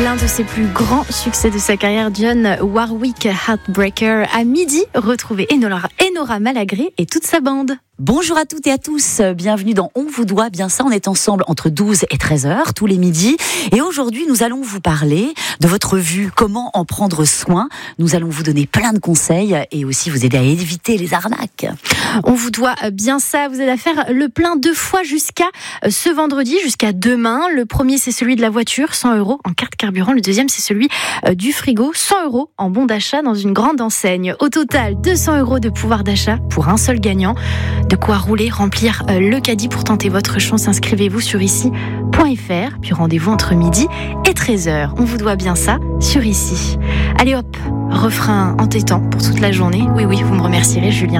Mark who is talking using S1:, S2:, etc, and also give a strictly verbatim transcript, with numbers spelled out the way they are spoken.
S1: L'un de ses plus grands succès de sa carrière, Dionne Warwick, Heartbreaker. À midi, retrouvez Enora, Enora Malagré et toute sa bande.
S2: Bonjour à toutes et à tous, bienvenue dans On vous doit bien ça. On est ensemble entre douze et treize heures tous les midis. Et aujourd'hui, nous allons vous parler de votre vue, comment en prendre soin. Nous allons vous donner plein de conseils et aussi vous aider à éviter les arnaques.
S1: On vous doit bien ça, vous aide à faire le plein deux fois jusqu'à ce vendredi, jusqu'à demain. Le premier, c'est celui de la voiture, cent euros en carte carburant. Le deuxième, c'est celui du frigo, cent euros en bon d'achat dans une grande enseigne. Au total, deux cents euros de pouvoir d'achat pour un seul gagnant. De quoi rouler, remplir le caddie pour tenter votre chance. Inscrivez-vous sur ici point f r, puis rendez-vous entre midi et treize heures. On vous doit bien ça sur ici. Allez hop, refrain entêtant pour toute la journée. Oui, oui, vous me remercierez, Julien.